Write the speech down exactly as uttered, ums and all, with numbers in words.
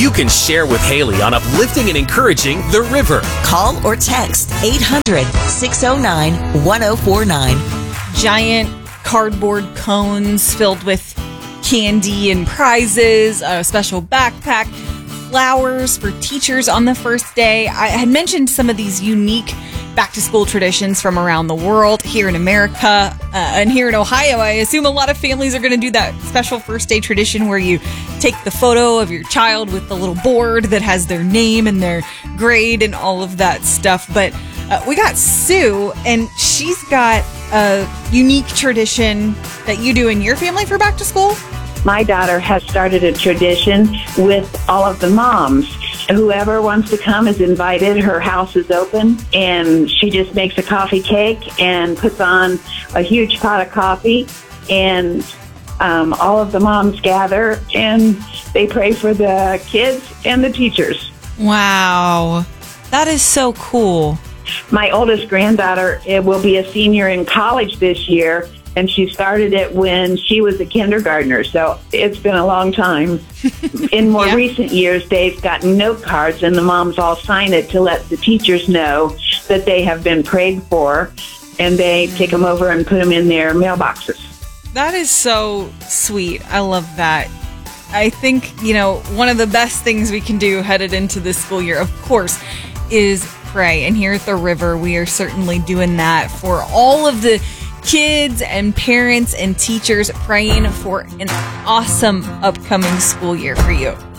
You can share with Haley on uplifting and encouraging the river. Call or text eight hundred, six oh nine, one oh four nine. Giant cardboard cones filled with candy and prizes, a special backpack, flowers for teachers on the first day. I had mentioned some of these unique back-to-school traditions from around the world. Here in America uh, and here in Ohio, I assume a lot of families are going to do that special first day tradition where you take the photo of your child with the little board that has their name and their grade and all of that stuff. But uh, we got Sue, and she's got a unique tradition that you do in your family for back-to-school. My daughter has started a tradition with all of the moms. Whoever wants to come is invited. Her house is open, and she just makes a coffee cake and puts on a huge pot of coffee, and um, all of the moms gather, and they pray for the kids and the teachers. Wow. That is so cool. My oldest granddaughter it will be a senior in college this year, and she started it when she was a kindergartner, so it's been a long time. In more yeah. recent years, they've gotten note cards, and the moms all sign it to let the teachers know that they have been prayed for, and they take them over and put them in their mailboxes. That is so sweet. I love that. I think, you know, one of the best things we can do headed into this school year, of course, is pray. And here at the river, we are certainly doing that for all of the kids and parents and teachers, praying for an awesome upcoming school year for you.